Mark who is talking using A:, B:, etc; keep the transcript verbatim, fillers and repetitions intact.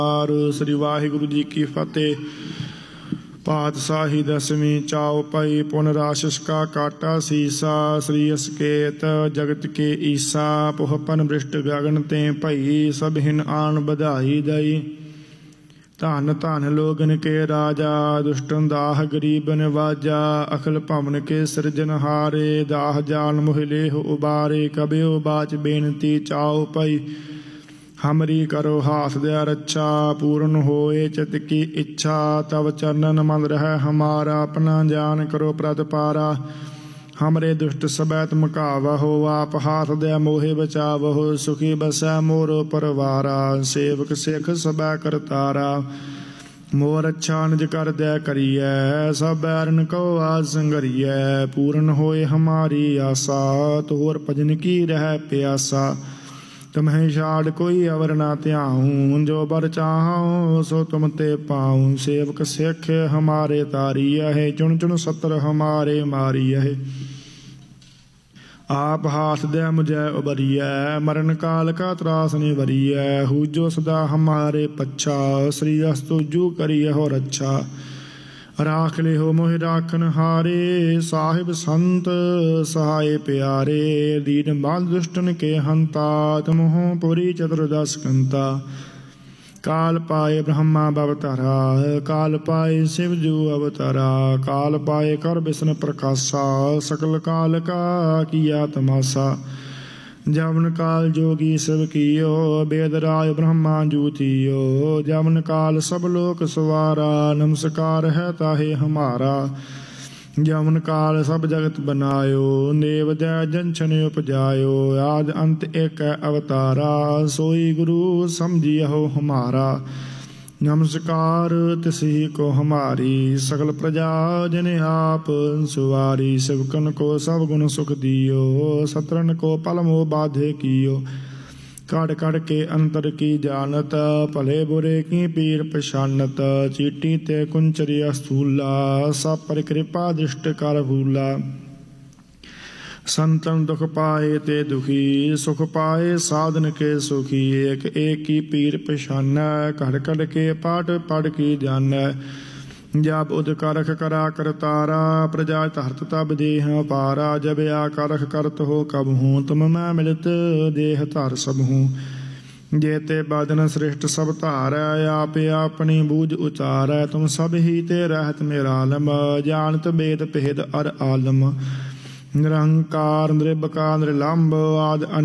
A: ਸ੍ਰੀ ਵਾਹਿਗੁਰੂ ਜੀ ਕੀ ਫਤਿਹ। ਪਾਤਸ਼ਾਹੀ ਦਸਵੀਂ ਚਾਉ ਪਈ ਪੁਨ ਰਾਸ਼ਿਸ ਕਾ ਕਾਟਾ ਸੀਸਾ। ਸ੍ਰੀ ਅਸਕੇਤ ਜਗਤ ਕੇ ਈਸਾ ਪੁਹ ਪਨ ਬ੍ਰਿਸ਼ਟ ਗਗਨ ਤੇ ਭਈ। ਸਭ ਹਿਨ ਆਨ ਵਧਾਈ ਦਈ ਧਨ ਧਨ ਲੋਗਨ ਕੇ ਰਾਜਾ। ਦੁਸ਼ਟਨ ਦਾਹ ਗਰੀਬਨ ਵਾਜਾ ਅਖਲ ਭਵਨ ਕੇ ਸਿਰਜਨਹਾਰੇ। ਦਾਹ ਜਾਨ ਮੋਹਿ ਲੇਹ ਉਬਾਰੇ ਕਬਿਓ ਬਾਚ ਬੇਨਤੀ ਚਾਉ ਪਈ। हमरी करो हाथ दया रक्षा पूर्ण होए चित की इच्छा। तब चरणन मन रह हमारा अपना जान करो प्रतिपारा। हमरे दुष्ट सबैत मुकावहो आप हाथ दया मोहे बचावहो। सुखी बसै मोरो परवारा सेवक सिख सबै करतारा। मोर अच्छा निज कर दया करिए सब बैरन को आज संगरिए। पूर्ण होए हमारी आशा तोर भजन की रह प्यासा। तुम्हें छाड़ कोई अवर ना त्याऊँ जो बर चाहूँ सो तुम ते पाऊँ। सेवक सिख हमारे तारिया है चुन चुन सत्र हमारे मारिया है। आप हाथ दे मुझे उबरिया मरण काल का त्रास निवरिया। हूजो सदा हमारे पच्छा श्री अस्तुजू करिए हो रक्षा। राख ले हो मोहि राखन हारे साहिब संत सहाय प्यारे। दीन बाल दुष्टन के हंता तुम हो पुरी चतुर्दश कंता। काल पाए ब्रह्मा भवतारा काल पाए शिवजू अवतारा। काल पाए कर विष्णु प्रकाशा सकल काल का किया तमाशा। जवन काल जोगी शिव कियो वेद राय ब्रह्मा जूतियो। जवन काल सब लोक सवारा नमस्कार है ताहे हमारा। जवन काल सब जगत बनायो नेव दय जंछन उपजायो। आद अंत एक अवतारा सोई गुरु समझियो हमारा। नमस्कार तिसी को हमारी सकल प्रजा जन आप सुवारी। शिवकन को सब गुण सुख दियो सत्रन को पलमो बाधे कियो। कड़ कड़ के अंतर की जानत भले बुरे की पीर पछानत। चीटी ते कुंचरिया स्थूला सब पर कृपा दृष्ट कर भूला। संतन दुख पाए ते दुखी सुख पाए साधन के सुखी। एक एक की पीर पछान कड़ कड़ के पाठ पढ़ की जान। जब उद करख करा करतारा प्रजा धरत तब देह पारा। जब आ करख करत हो कब हूँ तुम मैं मिलत देह धर सब हूँ। जेते बदन श्रेष्ठ सब धार आप अपनी बूझ उचार। तुम सब ही ते रहत मेरालम जानत वेद भेद अर आलम। निरंकार निर्भकार निर्लंब आद